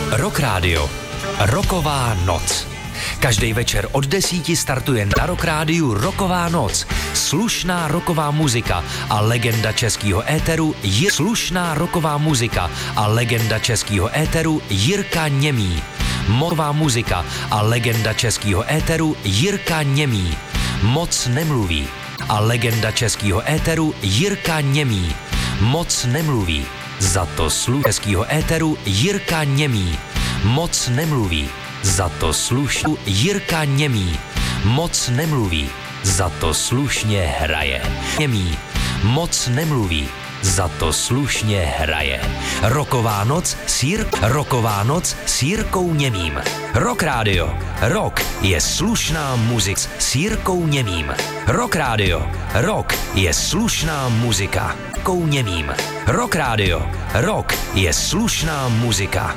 Rock Radio. Rocková noc. Každý večer od 10 startuje na Rock Rádiu Rocková noc. Slušná rocková muzika a legenda českého éteru je slušná rocková muzika a legenda českého éteru Jirka Němý. Mochová muzika a legenda českého éteru Jirka Němý. Moc nemluví a legenda českého éteru Jirka Němý. Moc nemluví. Za to českého éteru Jirka Němý. Moc nemluví. Za to slušně Jirka Němý. Moc nemluví. Za to slušně hraje. Němý. Moc nemluví. Za to slušně hraje. Rocková noc s Jirkou Němým. Rock Radio. Rock je slušná muzika s Jirkou Němým. Rock Radio. Rock je slušná muzika. Jirkou Němým. Rock Radio. Rock je slušná muzika.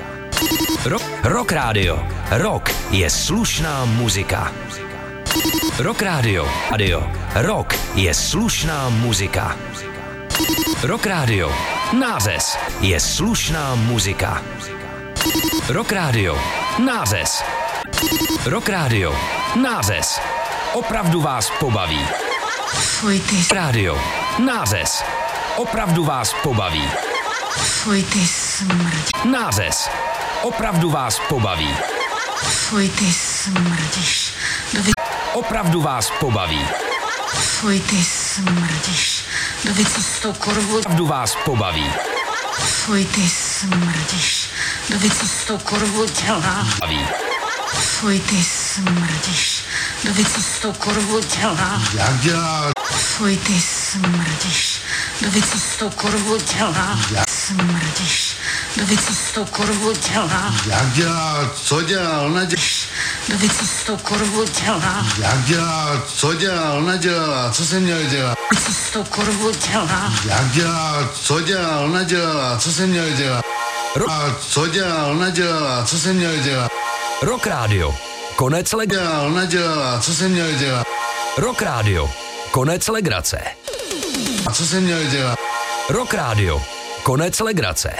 Rock Radio. Rock je slušná muzika. Rock Radio. Rock je slušná muzika. Rock Radio. Nářez je slušná muzika. Rock Radio. Nářez. Rock Radio. Nářez. Opravdu vás pobaví. Fuj ty Radio. Nářez. Opravdu vás pobaví. Fuj ty smrť. Nářez. Opravdu vás pobaví. Fuj ty smrdiš. Opravdu vás pobaví. Fuj ty smrdiš. Do vycestou korvu. Opravdu vás pobaví. Fuj ty smrdiš. Do vycestou korvu dělá. Fuj ty smrdiš. Do vycestou korvu dělá. Jak dělá? Fuj ty smrdiš. Do vycestou korvu dělá. Smrdiš. Do vycestou korvu dělá. Jak dělá? Co dělá? Ona dělá. Do vycestou korvu dělá. Jak dělá? Co dělá? Ona dělala. Co jsem měl dělat? Vycestou korvu dělá. Jak dělá? Co dělá? Ona dělala. Co jsem měl dělat? A co dělá? Ona dělala. Co jsem měl dělat? Rock Radio. Konec Dělá? Ona dělala. Co jsem měl dělat? Rock Radio. Konec legrace. A co jsem měl dělat? Rock Radio. Konec legrace.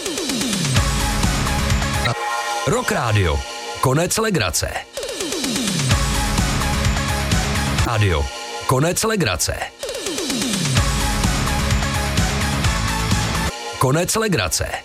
Rock Radio. Konec legrace. Radio. Konec legrace. Konec legrace.